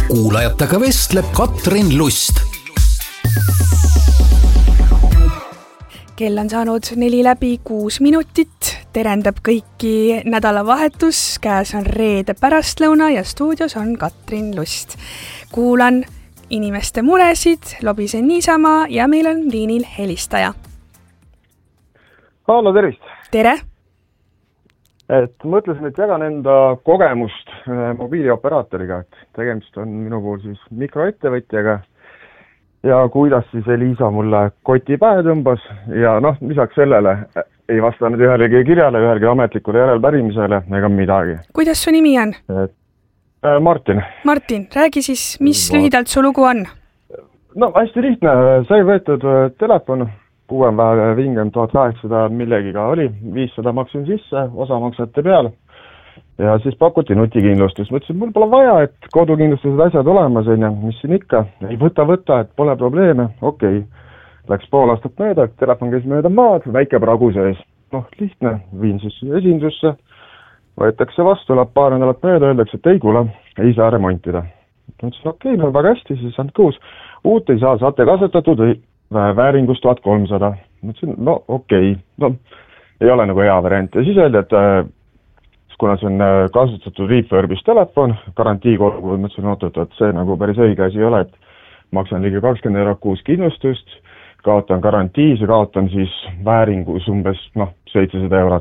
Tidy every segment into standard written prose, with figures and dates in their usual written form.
kuulajatega vestleb Katrin Lust. Kell on saanud 4:06, terendab kõiki nädalavahetus, käes on reede pärastlõuna ja stuudios on Katrin Lust. Kuulan inimeste muresid, lobisen niisama ja meil on liinil helistaja. Hallo, tervist! Tere! Mõtlesin, et jagan enda kogemust mobiilioperaatoriga, et tegemist on minu puhul siis mikroettevõtjaga ja kuidas siis Elisa mulle koti pähe tõmbas ja lisaks sellele ei vastanud ühelegi kirjale, ühelegi ametlikule järelpärimisele ega midagi. Kuidas su nimi on? Martin. Martin, räägi siis, mis lühidalt su lugu on? Hästi lihtne, sai võetud telefon, 6 päeva vingem 1800 millegiga oli, 500 maksin sisse, osa maksate peal ja siis pakuti nutikindlustus. Mõtlesin, et mul pole vaja, et kodukindlustused asjad olemas, mis siin ikka, ei võta, et pole probleeme, okei. Läks pool aastat mööda, telefon käis mööda maad, väike pragu sees. Lihtne, viin siis esindusse, võetakse vastu, läheb paar nädalat mööda, öeldakse, et ei kuule, ei saa remontida. Mõtlesin, okei, väga hästi, siis andke uus. Uut ei saa, saate kasutatud vääringus 1300. Mõtlesin, okei, ei ole nagu hea variant. Ja siis öeldi, et kuna see on kasutatud refurbis telefon, garantiikorgu, mõtlesin, et see nagu päris õige asi ei ole, et maksan ligi 20 € kuus kindlustust, kaotan garantiis ja kaotan siis vääringus umbes 700 €.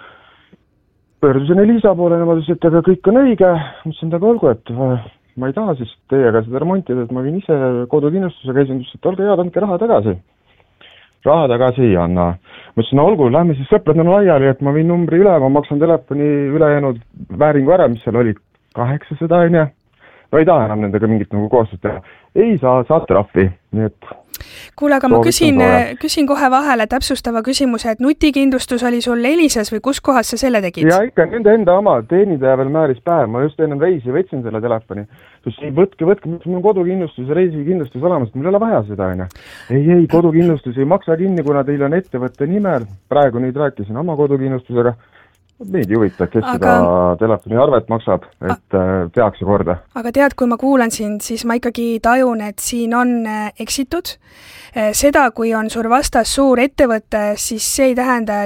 Pöördusin Elisa poole, nemad ütlesid, et aga kõik on õige, mõtlesin, et aga olgu, et ma ei taha siis teiega seda remontida, et ma võin ise kodukindlustusega esindust, et olge head, andke raha tagasi. Raha tagasi ei anna. Mõtlesin, olgu, lähme siis sõpradena laiali, et ma viin numbri üle, ma maksan telefoni ülejäänud vääringu ära, mis seal oli 800, on. Ei taha enam nendega mingit nagu koostööd teha. Ei saa, saad trahvi. Nii et kuule, aga ma küsin kohe vahele täpsustava küsimuse, et nutikindlustus oli sul Elisas või kus kohas sa selle tegid? Ja ikka nende enda oma teenindaja veel määris päev. Ma just enne reisi võtsin selle telefoni. Ei, võtke, mul on kodukindlustus ja reisikindlustus olemas, et mul ei ole vaja seda, on. Ei, kodukindlustus ei maksa kinni, kuna teil on ettevõtte nimel. Praegu nüüd rääkisin oma kodukindlustusega. Meid ei huvita, kes seda telefoni arvet maksab, et tehakse korda. Aga tead, kui ma kuulan sind, siis ma ikkagi tajun, et siin on eksitud. Seda, kui on sul vastas suur ettevõte, siis see ei tähenda,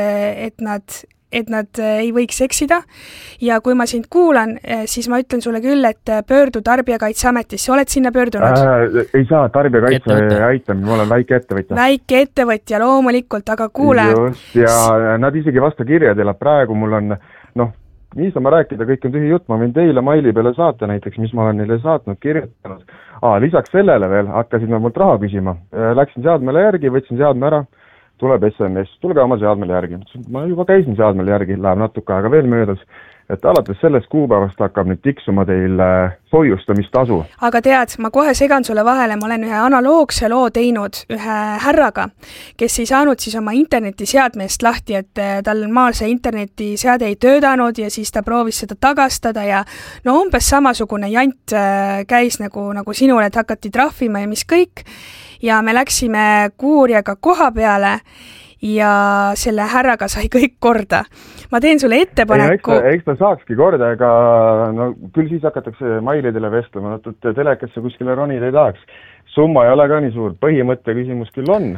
et nad ei võiks eksida. Ja kui ma sind kuulan, siis ma ütlen sulle küll, et pöördu Tarbijakaitseametisse. Oled sinna pöördunud? Ei saa, Tarbijakaitse aitab, ma olen väike ettevõtja. Väike ettevõtja, loomulikult, aga kuule. Just, ja nad isegi vasta kirjadele. Praegu mul on, niisama rääkida, kõik on tühi jutt. Ma võin teile maili peale saata näiteks, mis ma olen neile saatnud, kirjutanud. Lisaks sellele veel hakkasid nad mult raha küsima. Läksin seadmele järgi, võtsin seadme ära. Tuleb SMS, tulge oma seadmele järgi. Ma juba käisin seadmele järgi, läheb natuke aega veel möödas, et alates sellest kuupäevast hakkab nüüd tiksuma teil hoiustamistasu. Aga tead, ma kohe segan sulle vahele, ma olen ühe analoogse loo teinud ühe härraga, kes ei saanud siis oma internetiseadmest lahti, et tal maal see internetiseade ei töödanud ja siis ta proovis seda tagastada ja umbes samasugune jant käis nagu sinule, et hakati trahvima ja mis kõik. Ja me läksime kuurijaga koha peale ja selle härraga sai kõik korda. Ma teen sulle ettepaneku. Eks ta saakski korda, ega küll siis hakatakse mailidele vestlema, telekasse kuskile ronida ei tahaks. Summa ei ole ka nii suur, põhimõtte küsimus küll on,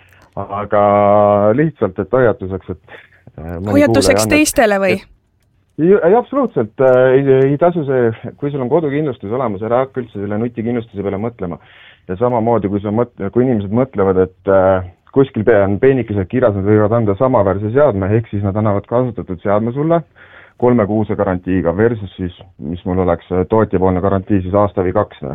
aga lihtsalt, et hoiatuseks, hoiatuseks teistele või? Ei, absoluutselt. Ei tasu see, kui sul on kodukindlustus olemas, ära hakka üldse selle nutikindlustuse peale mõtlema. Ja samamoodi, kui inimesed mõtlevad, et kuskil on peenikesed kirjas, nad võivad anda samaväärse seadme, ehk siis nad annavad kasutatud seadme sulle 3 kuuse garantiiga versus siis, mis mul oleks tootjapoolne garantii siis aasta või 2.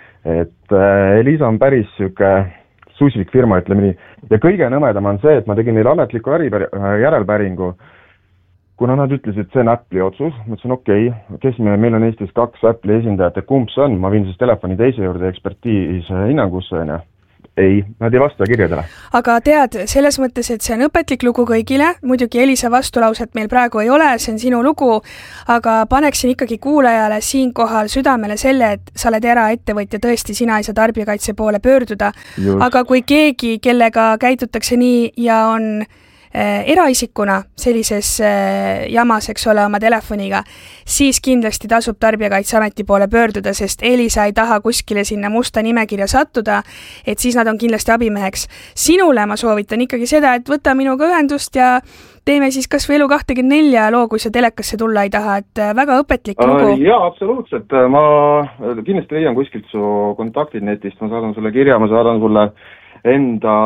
Et Elisa on päris süke susvik firma, ütleme nii. Ja kõige nõmedam on see, et ma tegin neile ametliku järelpäringu, kuna nad ütlesid, et see on Apple'i otsus. Mõtlesin, okei, meil on Eestis 2 Apple'i esindajat ja kumb see on? Ma viin siis telefoni teise juurde ekspertiis hinnangusse, on. Ei, nad ei vasta kirjadele. Aga tead, selles mõttes, et see on õpetlik lugu kõigile, muidugi Elisa vastulauset meil praegu ei ole, see on sinu lugu, aga paneksin ikkagi kuulajale siinkohal südamele selle, et sa oled eraettevõtja, tõesti sina ei saa Tarbijakaitse poole pöörduda. Just. Aga kui keegi, kellega käidutakse nii ja on eraisikuna sellises jamas, eks ole, oma telefoniga, siis kindlasti tasub Tarbijakaitseameti poole pöörduda, sest Elisa ei taha kuskile sinna musta nimekirja sattuda, et siis nad on kindlasti abimeheks. Sinule ma soovitan ikkagi seda, et võta minuga ühendust ja teeme siis kas või Elu24 loo, kui sa telekasse tulla ei taha, et väga õpetlik lugu. Jaa, absoluutselt. Ma kindlasti leian kuskilt su kontaktid netist, ma saadan sulle kirja, ma saadan sulle enda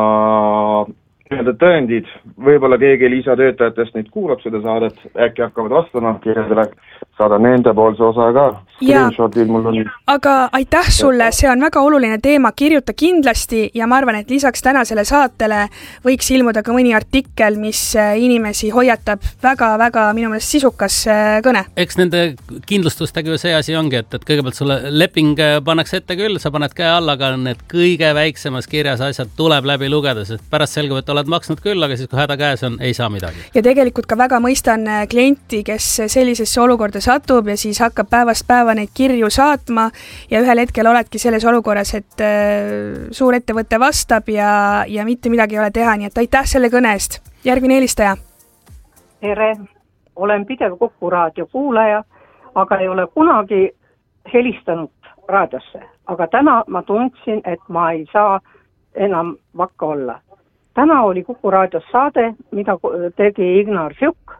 tõendid, võib-olla keegi Elisa töötajatest neid kuulab seda saadet, äkki hakkavad vastama kirjadele, saadan nende poolse osa ka, screenshotid mul on. Aga aitäh sulle, see on väga oluline teema, kirjuta kindlasti ja ma arvan, et lisaks tänasele saatele võiks ilmuda ka mõni artikkel, mis inimesi hoiatab, väga minu meelest sisukas kõne. Eks nende kindlustustega ju see asi ongi, et kõigepealt sulle leping pannakse ette küll, sa paned käe alla, aga need kõige väiksemas kirjas asjad tuleb läbi lugeda, sest pärast selgub, et oled maksnud küll, aga siis kui häda käes on, ei saa midagi. Ja tegelikult ka väga mõistan klienti, kes sellisesse olukorda satub ja siis hakkab päevast päeva neid kirju saatma ja ühel hetkel oledki selles olukorras, et suur ettevõte vastab ja mitte midagi ei ole teha, nii et aitäh selle kõne eest. Järgmine helistaja. Tere, olen pidev Kuku raadio kuulaja, aga ei ole kunagi helistanud raadiosse, aga täna ma tundsin, et ma ei saa enam vakka olla. Täna oli Kuku raadios saade, mida tegi Ignar Fjuk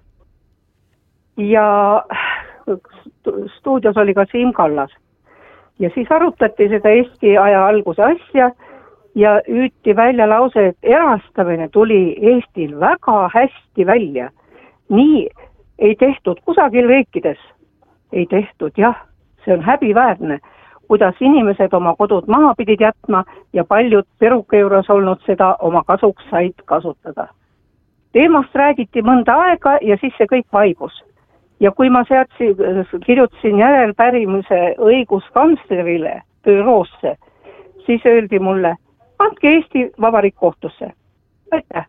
ja stuudios oli ka Siim Kallas. Ja siis arutati seda Eesti aja alguse asja ja hüüti välja lause, et erastamine tuli Eestil väga hästi välja. Nii ei tehtud kusagil riikides. Ei tehtud, jah, see on häbiväärne, kuidas inimesed oma kodud maha pidid jätma ja paljud peruke juures olnud seda oma kasuks said kasutada. Teemast räägiti mõnda aega ja siis see kõik vaibus. Ja kui ma kirjutasin järelpärimise õiguskantslerile büroosse, siis öeldi mulle, andke Eesti Vabariik kohtusse. Aitäh!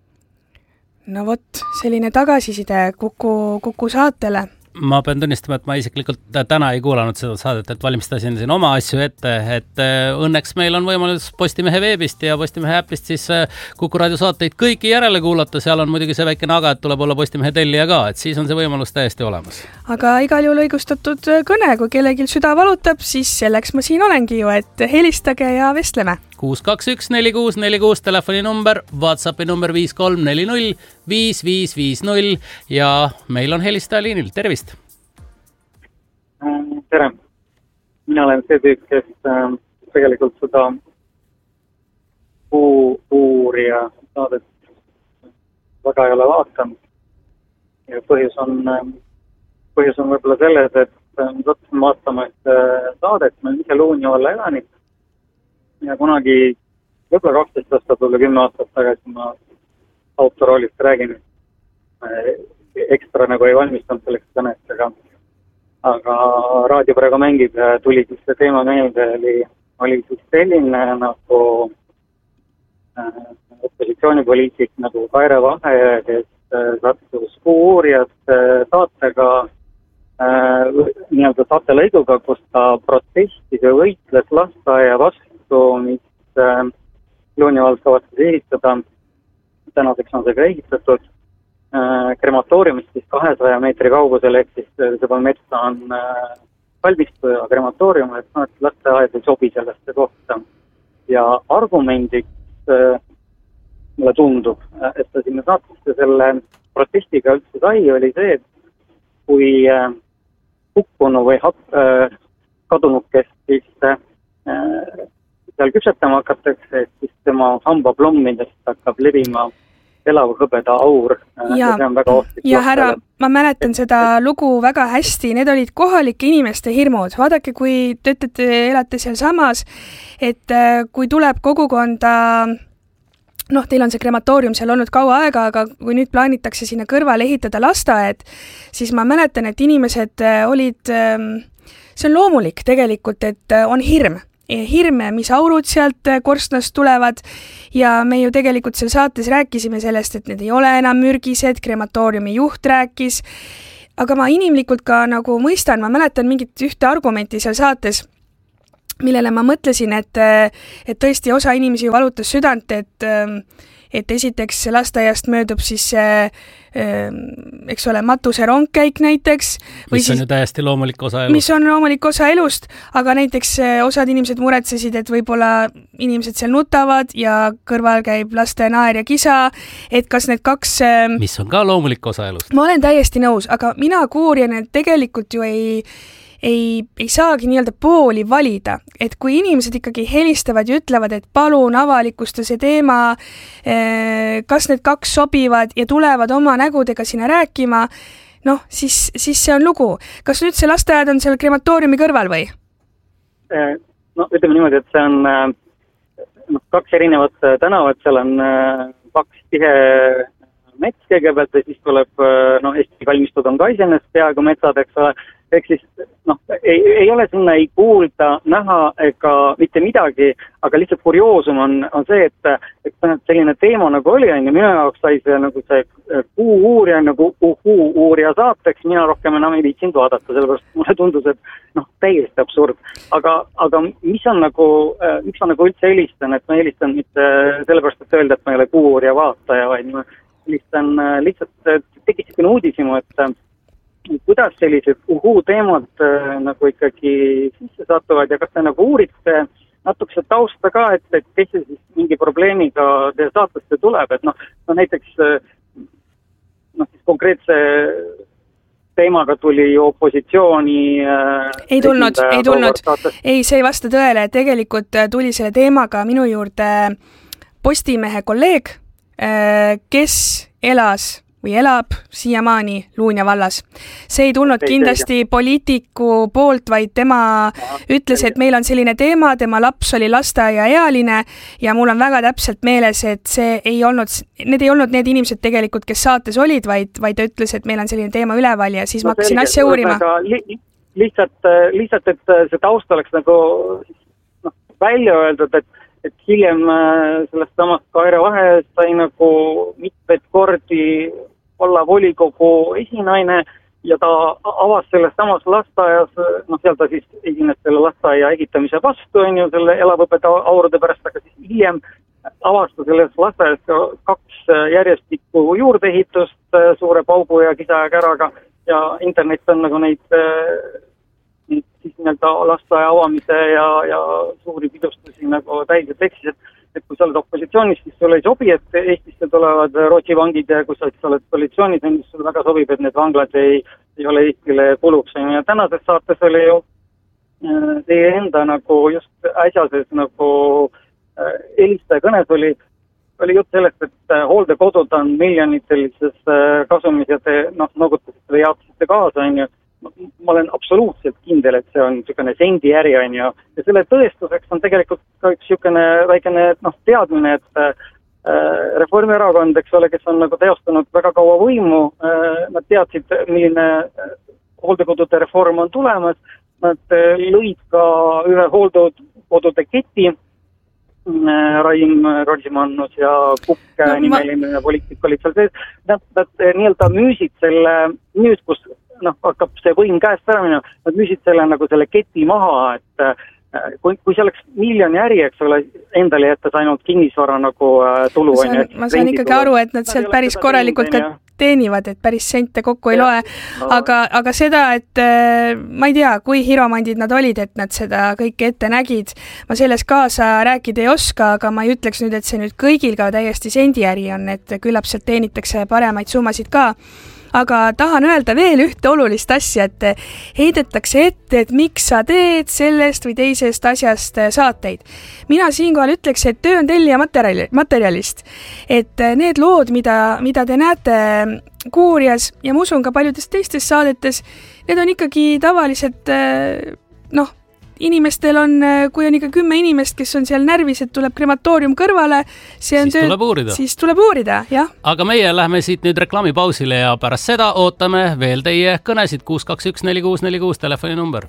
No vot, selline tagasiside Kuku saatele. Ma pean tunnistama, et ma isiklikult täna ei kuulanud seda saadet, et valmistasin siin oma asju ette, et õnneks meil on võimalus Postimehe veebist ja Postimehe äpist siis Kuku raadio saateid kõiki järele kuulata, seal on muidugi see väike naga, et tuleb olla Postimehe tellija ka, et siis on see võimalus täiesti olemas. Aga igal juhul õigustatud kõne, kui kellelgi süda valutab, siis selleks ma siin olengi ju, et helistage ja vestleme. 621-4646 telefoninumber, WhatsAppi number 5340 5550 ja meil on helistaja liinil. Tervist! Tere! Mina olen see tüüp, kes tegelikult seda uurija saadet väga ei ole vaatanud. Ja põhjus on võib-olla selles, et sattusin vaatama saadet, ma ise Luunja olla elanik. Ja kunagi võib-olla 12 aastat või 10 aastat tagasi ma autoroolist räägin. Ekstra nagu ei valmistanud selleks kõnest, aga raadio praegu mängib ja tuli siis see teema meelde, oli siis selline nagu opositsioonipoliitik nagu Kaire Vahe, kes sattus Uurjast saatega nii-öelda saatelõiguga, kus ta protestis ja võitles lasteaia vastu, mis Luunja vald kavatses ehitada. Tänaseks on see ka ehitatud krematooriumist siis 200 meetri kaugusel, ehk siis seda metsa on valmistu ja krematoorium, et lasteaed ei sobi sellesse kohta. Ja argumendiks mulle tundub, et ta sinna saatesse selle protestiga üldse sai, oli see, et kui hukkunu või kadunukest siis seal küpsetama hakatakse, et siis tema hambaplommidest hakkab levima elav hõbeda aur. Ja härra, ma mäletan seda lugu väga hästi, need olid kohalike inimeste hirmud. Vaadake, kui te ütlete, elate seal samas, et kui tuleb kogukonda, teil on see krematoorium seal olnud kaua aega, aga kui nüüd plaanitakse sinna kõrvale ehitada lasteaed, siis ma mäletan, et inimesed olid, see on loomulik tegelikult, et on hirm, mis aurud sealt korstnast tulevad ja me ju tegelikult seal saates rääkisime sellest, et need ei ole enam mürgised, krematooriumi juht rääkis, aga ma inimlikult ka nagu mõistan, ma mäletan mingit ühte argumenti seal saates, millele ma mõtlesin, et tõesti osa inimesi valutas südant, et esiteks lasteaiast möödub siis eks ole, matuserongkäik näiteks. Mis on ju täiesti loomulik osa elust. Mis on loomulik osa elust, aga näiteks osad inimesed muretsesid, et võib-olla inimesed seal nutavad ja kõrval käib laste naer ja kisa, et kas need kaks... Mis on ka loomulik osa elust. Ma olen täiesti nõus, aga mina kuurijana tegelikult ju ei saagi nii-öelda pooli valida, et kui inimesed ikkagi helistavad ja ütlevad, et palun avalikusta see teema, kas need kaks sobivad ja tulevad oma nägudega sinna rääkima, noh, siis see on lugu. Kas nüüd see lasteaed on seal krematooriumi kõrval või? No ütleme niimoodi, et see on kaks erinevat tänavat, seal on kaks tihe mets kõigepealt ja siis tuleb, Eesti kalmistud on ka iseenesest peaaegu metsad, eks ole, ehk siis ei ole sinna ei kuulda, näha ega mitte midagi, aga lihtsalt kurioosum on see, et selline teema nagu oli, ja minu jaoks sai see nagu see kuu-uurija nagu uurija saateks, mina rohkem enam ei viitsinud vaadata, sellepärast mulle tundus, et täiesti absurd. Aga mis on nagu, miks ma nagu üldse helistan, et ma helistan mitte sellepärast, et öelda, et ma ei ole kuu-uurija vaataja, vaid ma helistan lihtsalt tekkis selline uudisimu, et kuidas sellised teemad nagu ikkagi sisse satuvad ja kas te nagu uurite natukese tausta ka, et kes see siis mingi probleemiga teie saatesse tuleb, et näiteks siis konkreetse teemaga tuli opositsiooni ei tulnud. Ei, see ei vasta tõele, tegelikult tuli selle teemaga minu juurde Postimehe kolleeg, kes elas või elab siiamaani Luunja vallas. See ei tulnud kindlasti poliitiku poolt, vaid tema ütles, et meil on selline teema, tema laps oli lasteaiaealine ja mul on väga täpselt meeles, et need ei olnud need inimesed tegelikult, kes saates olid, vaid ütles, et meil on selline teema üleval ja siis ma hakkasin asja uurima. Lihtsalt, et see taust oleks nagu välja öeldud, et hiljem sellest samast Kaire Vahest sai nagu mitmeid kordi olla volikogu esinaine ja ta avas selles samas lasteaias, seal ta siis esines selle lasteaia ehitamise vastu, selle elavõpeta aurude pärast, aga siis hiljem avastas selles lasteaias kaks järjestikku juurdeehitust suure paugu ja kisa ja käraga ja internet on nagu neid siis nii-öelda lasteaia avamise ja suuri pidustusi nagu täis ja teksis, et kui sa oled opositsioonis, siis sulle ei sobi, et Eestisse tulevad Rootsi vangid ja kui sa oled koalitsioonis, siis sulle väga sobib, et need vanglad ei ole Eestile kuluks. Ja tänases saates oli ju teie enda nagu just äsjases nagu helistaja kõnes oli jutt sellest, et hooldekodud on miljonitelises kasumis ja te noogutasite või jaatasite kaasa, on ju. Ma olen absoluutselt kindel, et see on niisugune sendiäri, on ju. Ja selle tõestuseks on tegelikult ka üks niisugune väikene teadmine, et Reformierakond, eks ole, kes on nagu teostanud väga kaua võimu, nad teadsid, milline hooldekodude reform on tulemas, nad lõid ka ühe hooldekodude keti, Raim Rosimannus ja Kukk nimeline poliitik olid seal sees, nad nii-öelda müüsid selle nüüd, kus hakkab see võim käest ära minna, nad müüsid selle nagu selle keti maha, et kui see oleks miljoni äri, eks ole, endale jättes ainult kinnisvara nagu tulu. Ma saan ikkagi aru, et nad sealt päris korralikult ka teenivad, et päris sente kokku ei loe, aga seda, et ma ei tea, kui hiromandid nad olid, et nad seda kõike ette nägid, ma selles kaasa rääkida ei oska, aga ma ei ütleks nüüd, et see nüüd kõigil ka täiesti sendiäri on, et küllap sealt teenitakse paremaid summasid ka. Aga tahan öelda veel ühte olulist asja, et heidetakse ette, et miks sa teed sellest või teisest asjast saateid. Mina siinkohal ütleks, et töö on tellija materjalist. Et need lood, mida te näete Kuurjas ja ma usun ka paljudes teistes saadetes, need on ikkagi tavaliselt, inimestel on, kui on ikka 10 inimest, kes on seal närvis, et tuleb krematoorium kõrvale, siis tuleb uurida, jah. Aga meie lähme siit nüüd reklaamipausile ja pärast seda ootame veel teie kõnesid 6214646 telefoninumber.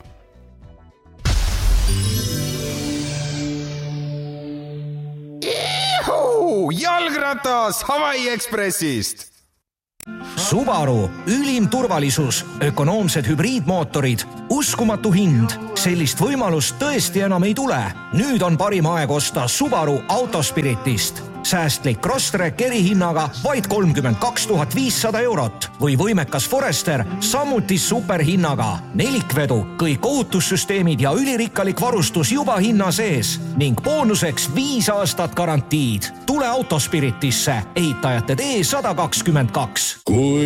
Jalgratas Hawaii Expressist! Subaru, ülim turvalisus, ökonoomsed hübriidmootorid, uskumatu hind. Sellist võimalust tõesti enam ei tule. Nüüd on parim aeg osta Subaru Autospiritist. säästlik Crosstrek erihinnaga vaid 32 500 eurot või võimekas Forester samuti superhinnaga. Nelikvedu, kõik ohutussüsteemid ja ülirikkalik varustus juba hinna sees ning boonuseks 5 aastat garantiid. Tule Autospiritisse, ehitajate tee 122.